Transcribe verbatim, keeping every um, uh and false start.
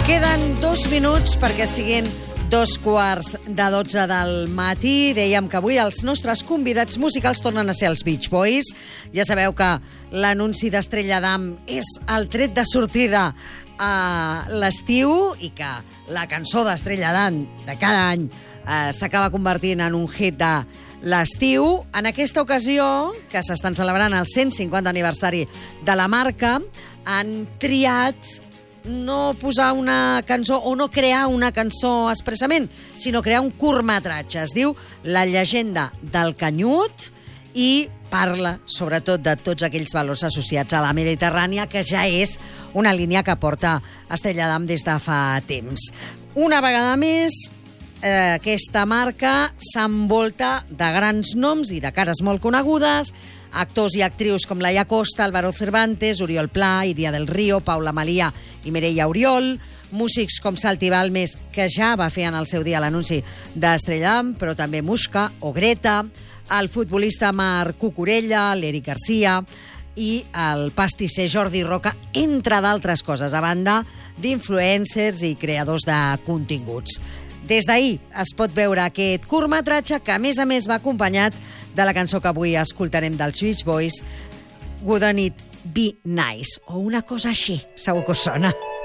Queden dos minuts perquè siguin dos quarts de dotze del matí. Dèiem que avui els nostres convidats musicals tornen a ser els Beach Boys. Ja sabeu que l'anunci d'Estrella Damm és el tret de sortida a l'estiu i que la cançó d'Estrella Damm de cada any eh, s'acaba convertint en un hit de l'estiu. En aquesta ocasió, que s'estan celebrant el cent cinquanta aniversari de la marca, han triat no posar una cançó o no crear una cançó expressament, sinó crear un curtmetratge. Es diu La llegenda del canyut i parla sobretot de tots aquells valors associats a la Mediterrània, que ja és una línia que porta Estrella Damm des de fa temps. Una vegada més, eh, aquesta marca s'envolta de grans noms i de cares molt conegudes, actors i actrius com Laia Costa, Álvaro Cervantes, Oriol Pla, Iria del Río, Paula Malia i Mireia Oriol, músics com Salti Balmes, que ja va fer en el seu dia l'anunci d'Estrella Damm, però també Muixca o Greta, el futbolista Marc Cucurella, l'Eric Garcia i el pastisser Jordi Roca, entre d'altres coses, a banda d'influencers i creadors de continguts. Des d'ahir es pot veure aquest curtmetratge que, a més a més, va acompanyat de la cançó que avui escoltarem dels Beach Boys, Wouldn't It Be Nice, o una cosa així, segur que us sona.